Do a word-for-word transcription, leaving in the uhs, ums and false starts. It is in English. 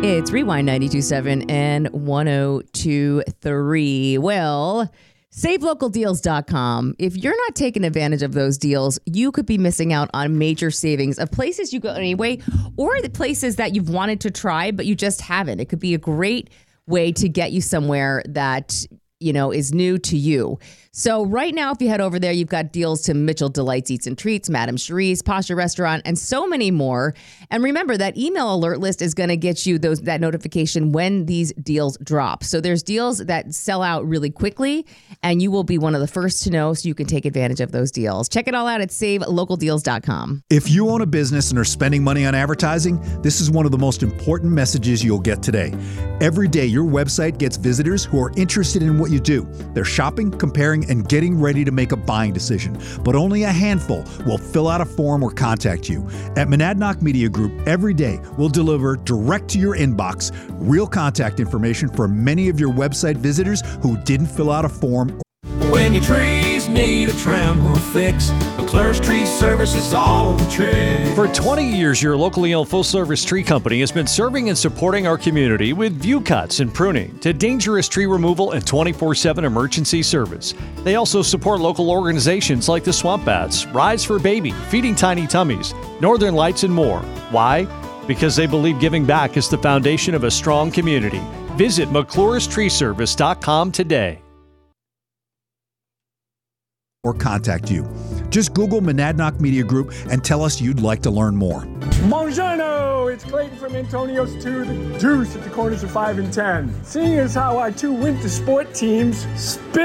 It's Rewind ninety-two point seven and one oh two point three. Well, save local deals dot com. If you're not taking advantage of those deals, you could be missing out on major savings of places you go anyway, or the places that you've wanted to try, but you just haven't. It could be a great way to get you somewhere that, you know, is new to you. So right now, if you head over there, you've got deals to Mitchell Delights Eats and Treats, Madame Cherie's, Pasha Restaurant, and so many more. And remember, that email alert list is going to get you those that notification when these deals drop. So there's deals that sell out really quickly, and you will be one of the first to know, so you can take advantage of those deals. Check it all out at save local deals dot com. If you own a business and are spending money on advertising, this is one of the most important messages you'll get today. Every day, your website gets visitors who are interested in what you do. They're shopping, comparing, and getting ready to make a buying decision. But only a handful will fill out a form or contact you. At Monadnock Media Group, every day we'll deliver direct to your inbox real contact information for many of your website visitors who didn't fill out a form. When your trees need a trim or fix, McClure's Tree Service is all the trick. For twenty years, your locally owned full-service tree company has been serving and supporting our community with view cuts and pruning to dangerous tree removal and twenty-four seven emergency service. They also support local organizations like the Swamp Bats, Rise for Baby, Feeding Tiny Tummies, Northern Lights, and more. Why? Because they believe giving back is the foundation of a strong community. Visit McClure's Tree Service dot com today. Or contact you. Just Google Monadnock Media Group and tell us you'd like to learn more. Buongiorno! It's Clayton from Antonio's two, the deuce at the corners of five and ten. Seeing as how our two winter sport teams spin